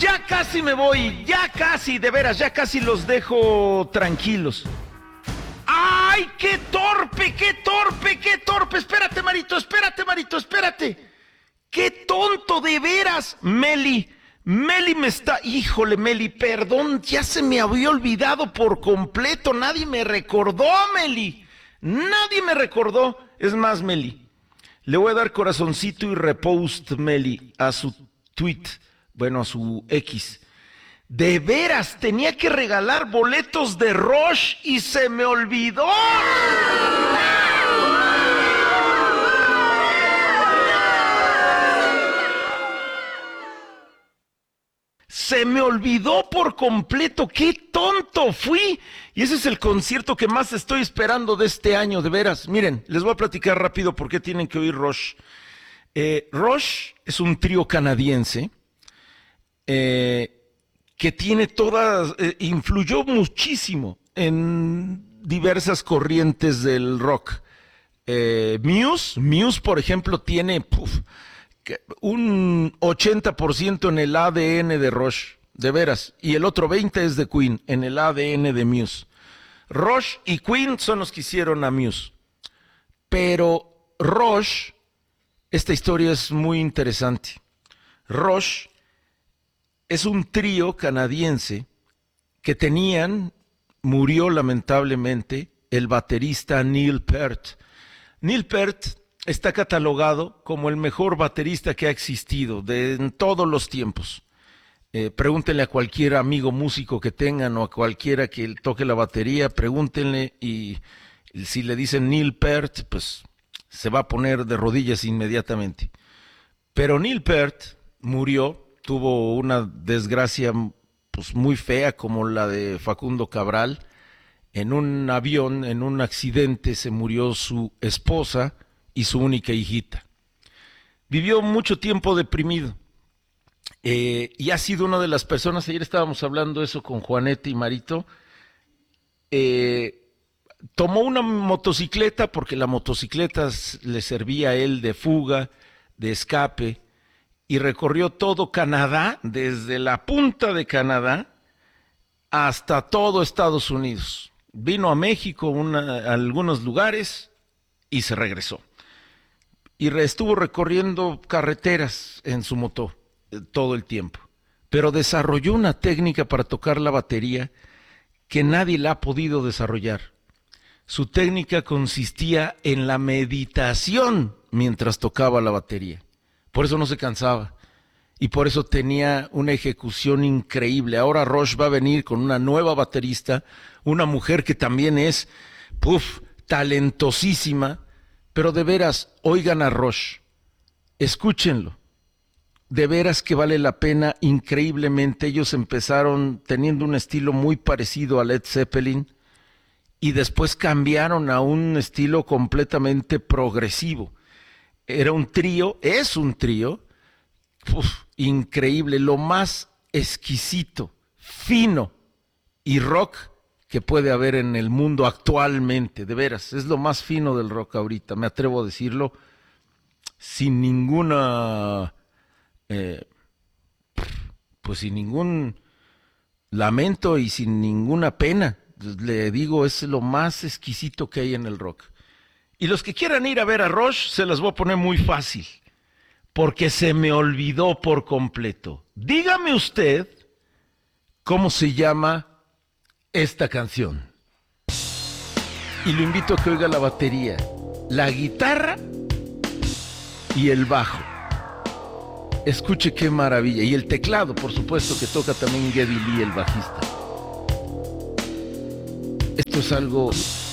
Ya casi me voy, ya casi, de veras, ya casi los dejo tranquilos. ¡Ay, qué torpe, qué torpe, qué torpe! Espérate, Marito, espérate. ¡Qué tonto, de veras! Meli me está... Híjole, Meli, perdón, ya se me había olvidado por completo. Nadie me recordó, Meli. Nadie me recordó. Es más, Meli, le voy a dar corazoncito y repost, Meli, a su tweet, bueno, a su X. De veras, tenía que regalar boletos de Rush y se me olvidó. Se me olvidó por completo, qué tonto fui. Y ese es el concierto que más estoy esperando de este año, de veras. Miren, les voy a platicar rápido por qué tienen que oír Rush. Rush es un trío canadiense que tiene todas, influyó muchísimo en diversas corrientes del rock. Muse, por ejemplo, tiene un 80% en el ADN de Rush, de veras, y el otro 20% es de Queen, en el ADN de Muse. Rush y Queen son los que hicieron a Muse. Pero Rush, esta historia es muy interesante. Rush es un trío canadiense que murió lamentablemente, el baterista Neil Peart. Neil Peart está catalogado como el mejor baterista que ha existido en todos los tiempos. Pregúntenle a cualquier amigo músico que tengan o a cualquiera que toque la batería, pregúntenle y si le dicen Neil Peart, pues se va a poner de rodillas inmediatamente. Pero Neil Peart murió, tuvo una desgracia pues muy fea como la de Facundo Cabral. En un avión, en un accidente, se murió su esposa y su única hijita. Vivió mucho tiempo deprimido y ha sido una de las personas, ayer estábamos hablando eso con Juanete y Marito, tomó una motocicleta porque la motocicleta le servía a él de fuga, de escape, y recorrió todo Canadá, desde la punta de Canadá hasta todo Estados Unidos. Vino a México, a algunos lugares y se regresó. Y estuvo recorriendo carreteras en su moto todo el tiempo. Pero desarrolló una técnica para tocar la batería que nadie la ha podido desarrollar. Su técnica consistía en la meditación mientras tocaba la batería. Por eso no se cansaba. Y por eso tenía una ejecución increíble. Ahora Rush va a venir con una nueva baterista, una mujer que también es, talentosísima. Pero de veras, oigan a Rush, escúchenlo. De veras que vale la pena increíblemente. Ellos empezaron teniendo un estilo muy parecido a Led Zeppelin y después cambiaron a un estilo completamente progresivo. Era un trío, es un trío, increíble, lo más exquisito, fino y rock que puede haber en el mundo actualmente, de veras, es lo más fino del rock ahorita, me atrevo a decirlo, sin ninguna, sin ningún lamento y sin ninguna pena, le digo, es lo más exquisito que hay en el rock. Y los que quieran ir a ver a Rush, se las voy a poner muy fácil, porque se me olvidó por completo. Dígame usted cómo se llama esta canción. Y lo invito a que oiga la batería, la guitarra y el bajo. Escuche qué maravilla. Y el teclado, por supuesto, que toca también Geddy Lee, el bajista. Esto es algo